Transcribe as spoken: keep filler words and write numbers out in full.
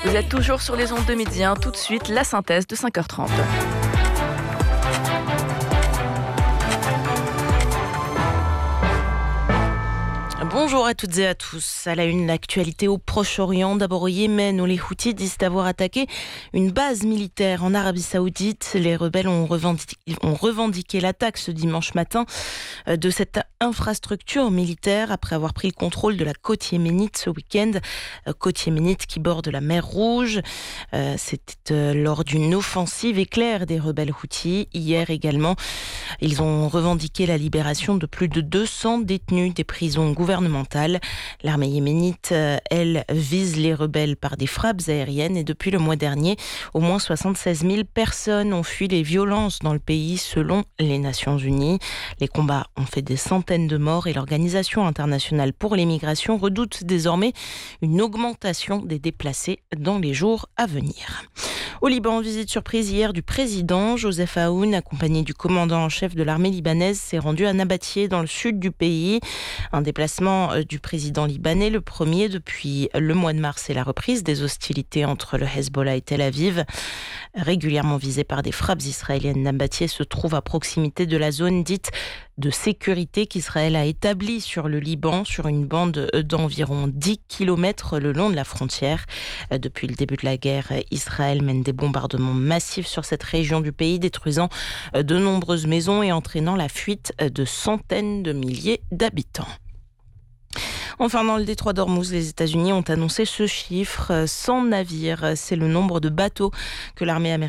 Vous êtes toujours sur les ondes de midi, hein. Tout de suite, la synthèse de cinq heures trente. Bonjour à toutes et à tous. À la une, l'actualité au Proche-Orient. D'abord au Yémen, où les Houthis disent avoir attaqué une base militaire en Arabie Saoudite. Les rebelles ont revendiqué, ont revendiqué l'attaque ce dimanche matin de cette infrastructure militaire après avoir pris le contrôle de la côte yéménite ce week-end. Côte yéménite qui borde la mer Rouge. C'était lors d'une offensive éclair des rebelles Houthis. Hier également, ils ont revendiqué la libération de plus de deux cents détenus des prisons gouvernementales. L'armée yéménite, elle, vise les rebelles par des frappes aériennes et depuis le mois dernier, au moins soixante-seize mille personnes ont fui les violences dans le pays selon les Nations Unies. Les combats ont fait des centaines de morts et l'Organisation internationale pour les migrations redoute désormais une augmentation des déplacés dans les jours à venir. Au Liban, visite surprise hier du président. Joseph Aoun, accompagné du commandant en chef de l'armée libanaise, s'est rendu à Nabatieh dans le sud du pays. Un déplacement du président libanais, le premier depuis le mois de mars et la reprise des hostilités entre le Hezbollah et Tel Aviv. Régulièrement visé par des frappes israéliennes, Nabatieh se trouve à proximité de la zone dite de sécurité qu'Israël a établie sur le Liban, sur une bande d'environ dix kilomètres le long de la frontière. Depuis le début de la guerre, Israël mène des bombardements massifs sur cette région du pays, détruisant de nombreuses maisons et entraînant la fuite de centaines de milliers d'habitants. Enfin, dans le détroit d'Ormuz, les États-Unis ont annoncé ce chiffre, cent navires. C'est le nombre de bateaux que l'armée américaine